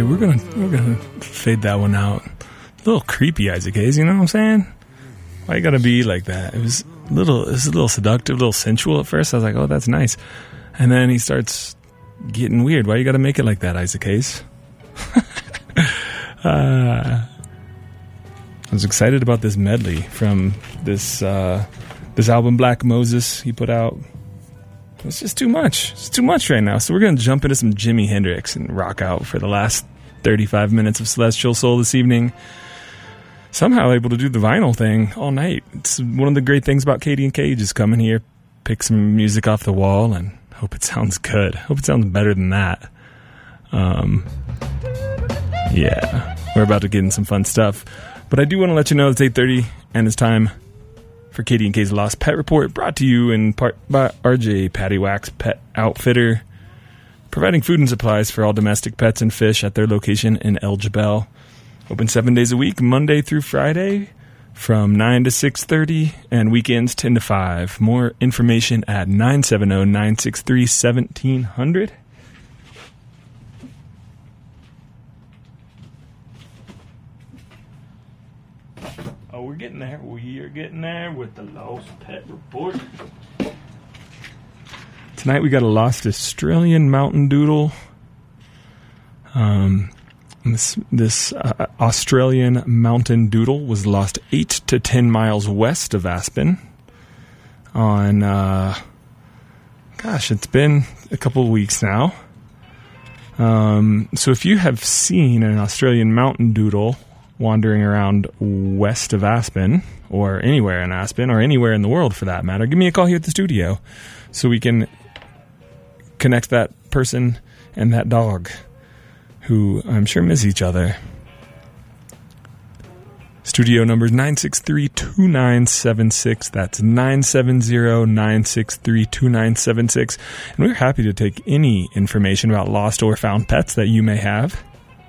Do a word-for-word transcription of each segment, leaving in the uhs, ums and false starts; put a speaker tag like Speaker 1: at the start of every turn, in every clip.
Speaker 1: sorry. We're gonna we're gonna fade that one out. A little creepy, Isaac Hayes. You know what I'm saying? Why you gotta be like that? It was a little, it was a little seductive, a little sensual at first. I was like, oh, that's nice. And then he starts getting weird. Why you gotta make it like that, Isaac Hayes? uh, I was excited about this medley from this uh, this album, Black Moses, he put out. It's just too much. It's too much right now. So we're going to jump into some Jimi Hendrix and rock out for the last thirty-five minutes of Celestial Soul this evening. Somehow able to do the vinyl thing all night. It's one of the great things about Katie and K. Just come in here, pick some music off the wall, and hope it sounds good. Hope it sounds better than that. Um, yeah, we're about to get in some fun stuff. But I do want to let you know it's eight thirty, and it's time for Katie and K's Lost Pet Report, brought to you in part by R J Patty Wax Pet Outfitter, providing food and supplies for all domestic pets and fish at their location in El Jebel. Open seven days a week, Monday through Friday, from nine to six thirty, and weekends ten to five. More information at nine seven zero, nine six three, one seven zero zero. Oh, we're getting there. We are getting there with the Lost Pet Report. Tonight we got a lost Australian mountain doodle. Um, this this uh, Australian mountain doodle was lost eight to ten miles west of Aspen. On, uh, gosh, it's been a couple of weeks now. Um, so if you have seen an Australian mountain doodle wandering around west of Aspen, or anywhere in Aspen, or anywhere in the world for that matter, give me a call here at the studio so we can connect that person and that dog, who I'm sure miss each other. Studio number is nine six three, two nine seven six. That's nine seven zero, nine six three, two nine seven six. And we're happy to take any information about lost or found pets that you may have.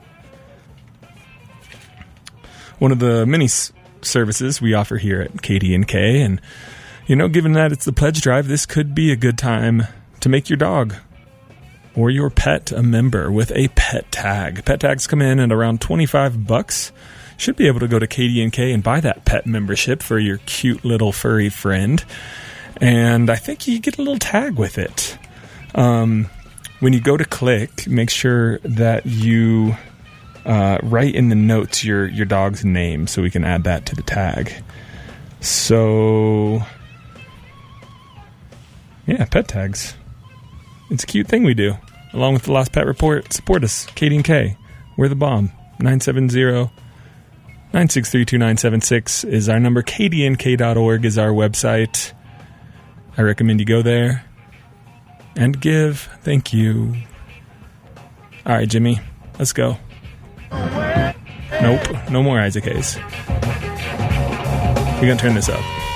Speaker 1: One of the many s- services we offer here at K D and K, and you know, given that it's the pledge drive, this could be a good time to make your dog or your pet a member with a pet tag. Pet tags come in at around twenty-five bucks. Should be able to go to K D and K and buy that pet membership for your cute little furry friend, and I think you get a little tag with it. Um, when you go to click, make sure that you Uh, write in the notes your, your dog's name so we can add that to the tag. So, yeah, pet tags. It's a cute thing we do. Along with the Lost Pet Report, support us, K D and K. We're the bomb. nine seven zero, nine six three, two nine seven six is our number. K D N K dot org is our website. I recommend you go there and give. Thank you. All right, Jimmy, let's go. Nope, no more Isaac Hayes. We're gonna turn this up.